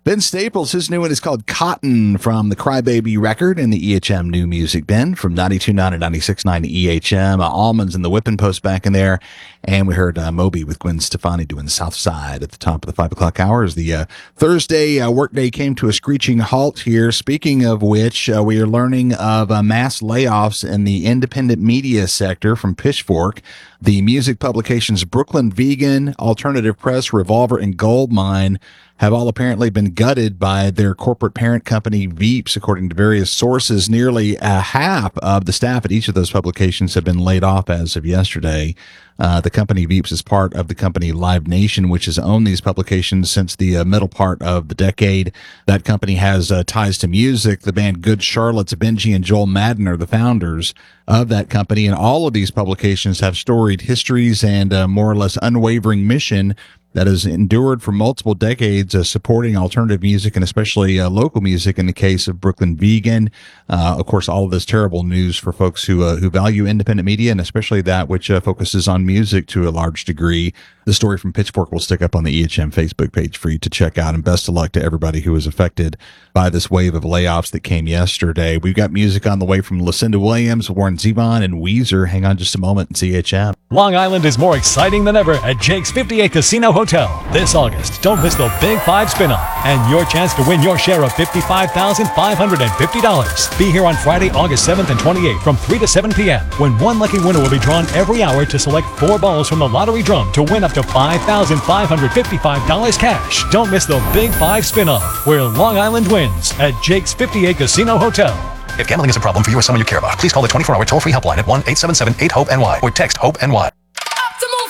Ben Staples, his new one is called Cotton from the Crybaby record in the EHM New Music Bin from 92.9 and 96.9 EHM. Almonds and the Whipping Post back in there. And we heard Moby with Gwen Stefani doing South Side at the top of the 5 o'clock hour as the Thursday workday came to a screeching halt here. Speaking of which, we are learning of mass layoffs in the independent media sector from Pitchfork. The music publications Brooklyn Vegan, Alternative Press, Revolver, and Goldmine have all apparently been gutted by their corporate parent company, Veeps, according to various sources. Nearly a half of the staff at each of those publications have been laid off as of yesterday. The company Veeps is part of the company Live Nation, which has owned these publications since the middle part of the decade. That company has ties to music. The band Good Charlotte's Benji and Joel Madden are the founders of that company, and all of these publications have storied histories and more or less unwavering mission that has endured for multiple decades, supporting alternative music and especially local music in the case of Brooklyn Vegan. Of course, all of this terrible news for folks who value independent media and especially that which focuses on music to a large degree. The story from Pitchfork will stick up on the EHM Facebook page for you to check out, and best of luck to everybody who was affected by this wave of layoffs that came yesterday. We've got music on the way from Lucinda Williams, Warren Zevon, and Weezer. Hang on just a moment and CHM. Long Island is more exciting than ever at Jake's 58 Casino Hotel this August. Don't miss the Big 5 spin-off and your chance to win your share of $55,550. Be here on Friday, August 7th and 28th from 3 to 7 p.m. when one lucky winner will be drawn every hour to select 4 balls from the lottery drum to win up to $5,555 cash. Don't miss the Big 5 spin-off where Long Island wins at Jake's 58 Casino Hotel. If gambling is a problem for you or someone you care about, please call the 24-hour toll-free helpline at 1-877-8-HOPE-NY or text HOPE-NY.